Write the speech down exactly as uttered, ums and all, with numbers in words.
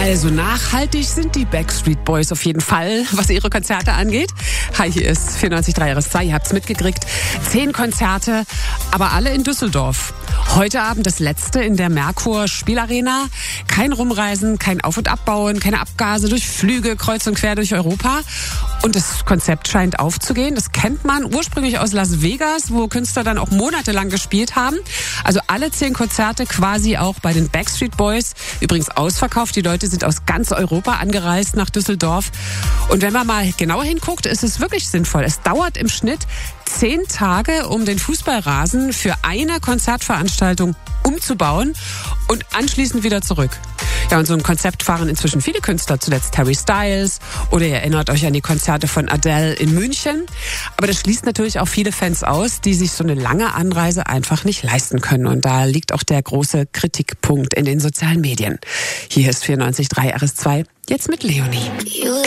Also nachhaltig sind die Backstreet Boys auf jeden Fall, was ihre Konzerte angeht. Hi, hier ist vierundneunzig Komma drei R S zwei, ihr habt's mitgekriegt. Zehn Konzerte, aber alle in Düsseldorf. Heute Abend das letzte in der Merkur Spielarena. Kein Rumreisen, kein Auf- und Abbauen, keine Abgase durch Flüge kreuz und quer durch Europa. Und das Konzept scheint aufzugehen. Das kennt man ursprünglich aus Las Vegas, wo Künstler dann auch monatelang gespielt haben. Also alle zehn Konzerte quasi auch bei den Backstreet Boys. Übrigens ausverkauft. Die Leute sind aus ganz Europa angereist nach Düsseldorf. Und wenn man mal genauer hinguckt, ist es wirklich sinnvoll. Es dauert im Schnitt zehn Tage, um den Fußballrasen für eine Konzertveranstaltung umzubauen und anschließend wieder zurück. Ja, und so ein Konzept fahren inzwischen viele Künstler, zuletzt Harry Styles oder ihr erinnert euch an die Konzerte von Adele in München. Aber das schließt natürlich auch viele Fans aus, die sich so eine lange Anreise einfach nicht leisten können. Und da liegt auch der große Kritikpunkt in den sozialen Medien. Hier ist vierundneunzig Komma drei R S zwei, jetzt mit Leonie.